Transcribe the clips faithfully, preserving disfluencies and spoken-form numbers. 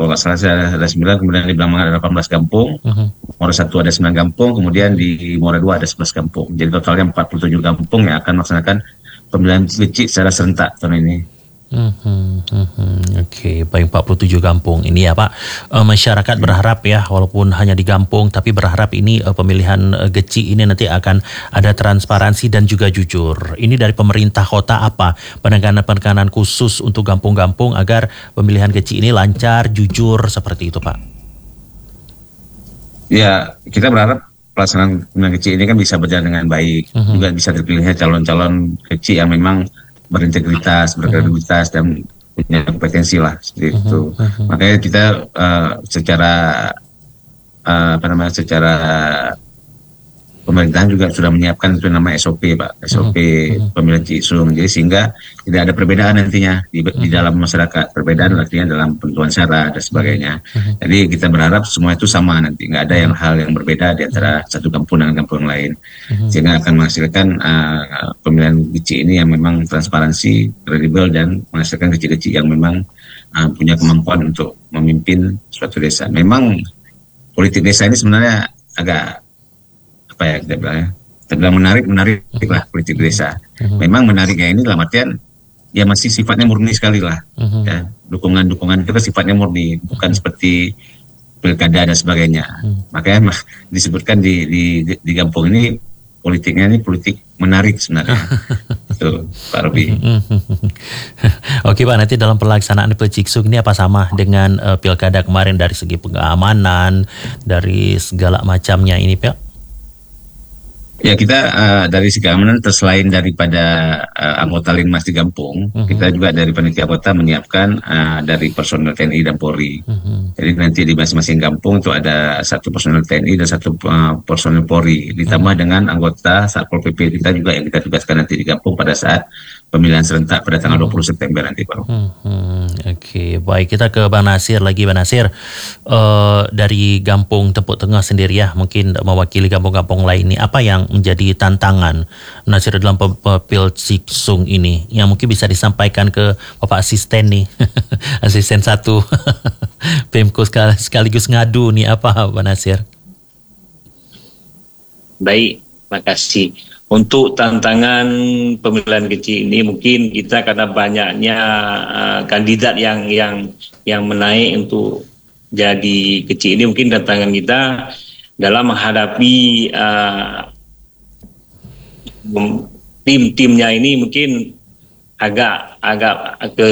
kalau nggak salah ada, ada sembilan, kemudian di Belambangan ada delapan belas kampung, Mhm. Muara satu ada sembilan kampung, kemudian di Muara dua ada sebelas kampung. Jadi totalnya empat puluh tujuh kampung yang akan melaksanakan pemilihan kecil secara serentak tahun ini. Mhm, mhm. Oke, baik, empat puluh tujuh kampung ini ya Pak. Eh, masyarakat Hmm. berharap ya, walaupun hanya di kampung, tapi berharap ini eh, pemilihan eh, kecil ini nanti akan ada transparansi dan juga jujur. Ini dari pemerintah kota apa penekanan-penekanan khusus untuk kampung-kampung agar pemilihan kecil ini lancar, jujur seperti itu Pak? Ya, kita berharap pelaksanaan pemilihan kecil ini kan bisa berjalan dengan baik, Mhm. juga bisa terpilihnya calon-calon kecil yang memang berintegritas, berkredibilitas dan punya kompetensi lah seperti Mhm, itu. mhm. Makanya kita uh, secara uh, apa namanya secara pemerintahan juga sudah menyiapkan itu nama S O P Pak, S O P Mhm, pemilihan Cisung. Jadi sehingga tidak ada perbedaan nantinya di, di mhm, dalam masyarakat. Perbedaan mhm, artinya dalam penentuan syarat dan mhm, sebagainya. mhm, Jadi kita berharap semua itu sama nanti, nggak ada yang mhm, hal yang berbeda di mhm, antara satu kampung dengan kampung yang lain. mhm, Sehingga akan menghasilkan uh, pemilihan kecil ini yang memang transparansi, kredibel dan menghasilkan kecil-kecil yang memang uh, punya kemampuan untuk memimpin suatu desa. Memang politik desa ini sebenarnya agak apa ya kita bilang ya, terbilang menarik menarik lah politik mhm, desa. mhm, Memang menariknya ini dalam artian ya masih sifatnya murni sekali lah. mhm, Ya, dukungan-dukungan kita sifatnya murni, bukan seperti pilkada dan sebagainya. mhm. Makanya mah disebutkan di di di, di kampung ini politiknya ini politik menarik sebenarnya. Itu Pak Robi. Oke Pak, nanti dalam pelaksanaan Peciksuk ini apa sama dengan uh, pilkada kemarin dari segi pengamanan, dari segala macamnya ini Pak? Ya kita uh, dari segi keamanan selain daripada uh, anggota Linmas di kampung, Mhm, kita juga dari panitia kota menyiapkan uh, dari personel T N I dan Polri. mhm, Jadi nanti di masing-masing kampung itu ada satu personel T N I dan satu uh, personel Polri, mhm, ditambah dengan anggota Satpol P P kita juga yang kita tugaskan nanti di kampung pada saat pemilihan serentak pada tanggal dua mhm. puluh September nanti Pak. Hmm, Oke, baik, kita ke Bang Nasir lagi. Bang Nasir, eh, dari Kampung Tepuk Tengah sendiri ya, mungkin mewakili kampung-kampung lain ini, apa yang menjadi tantangan Nasir dalam pe- pe- Pilsiksung ini yang mungkin bisa disampaikan ke Bapak Asisten nih, Asisten satu Pemko sekal- sekaligus ngadu nih, apa Bang Nasir? Baik, makasih. Untuk tantangan pemilihan kecil ini mungkin kita karena banyaknya uh, kandidat yang yang yang menaik untuk jadi kecil ini, mungkin tantangan kita dalam menghadapi uh, tim-timnya ini mungkin agak agak ke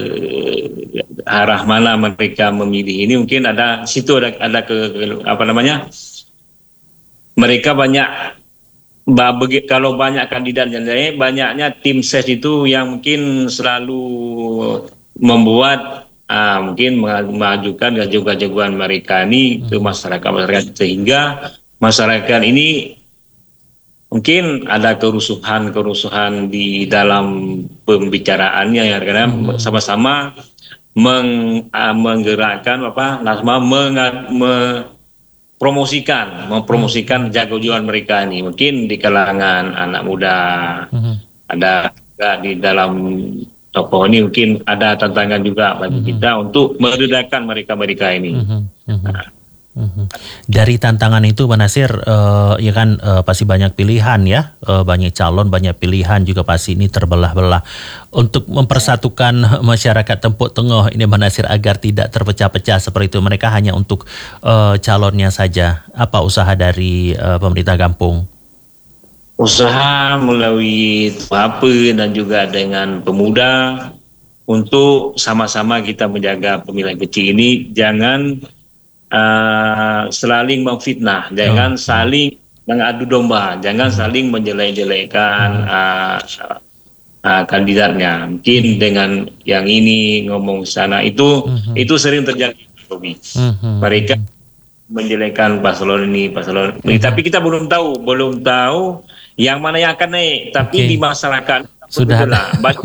arah mana mereka memilih ini, mungkin ada situ ada ada ke, ke apa namanya, mereka banyak. Kalau banyak kandidat yang lain, banyaknya tim ses itu yang mungkin selalu membuat uh, mungkin mengajukan jagoan-jagoan mereka ini ke masyarakat-masyarakat, sehingga masyarakat ini mungkin ada kerusuhan-kerusuhan di dalam pembicaraannya ya, karena sama-sama meng, uh, menggerakkan apa, nasma meng, me, promosikan, mempromosikan jagoan mereka ini, mungkin di kalangan anak muda, Mhm, ada juga di dalam tokoh ini, mungkin ada tantangan juga bagi mhm, kita untuk meredakan mereka-mereka ini. mhm, mhm. Mhm. Dari tantangan itu, Bang Nasir, eh, ya kan eh, pasti banyak pilihan ya, eh, banyak calon, banyak pilihan juga pasti ini terbelah-belah. Untuk mempersatukan masyarakat Tepuk Tengah ini, Bang Nasir, agar tidak terpecah-pecah seperti itu, mereka hanya untuk eh, calonnya saja. Apa usaha dari eh, pemerintah kampung? Usaha melalui apa dan juga dengan pemuda untuk sama-sama kita menjaga pemilihan kecil ini, jangan Uh, saling memfitnah, jangan Oh. saling mengadu domba, jangan saling menjelek-jelekkan uh, uh, kandidatnya. Mungkin dengan yang ini ngomong sana itu, Mhm. itu sering terjadi, Bobby. Mhm. Mereka menjelekkan paslon ini, paslon ini, tapi kita belum tahu, belum tahu yang mana yang akan naik. Tapi Oke. di masyarakat Sudah ada. banyak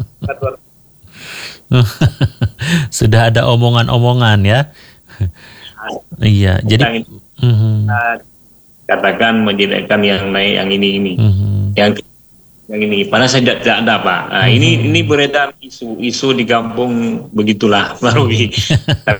Sudah ada omongan-omongan ya. Iya, jadi mhm, katakan menjelekkan yang naik, yang ini ini, mhm. yang yang ini. Padahal saya tidak, tidak ada Pak. Nah, Mhm. ini ini beredar isu isu di kampung begitulah, Pak Robi.